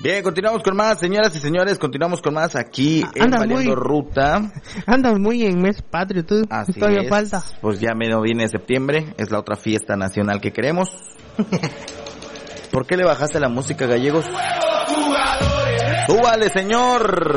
Bien, continuamos con más, señoras y señores, continuamos con más aquí en Valiendo Ruta. Andas muy en mes patrio, tú. Así todavía es. falta. Pues ya menos viene septiembre, es la otra fiesta nacional que queremos. ¿Por qué le bajaste la música, gallegos? ¡Súbale, señor!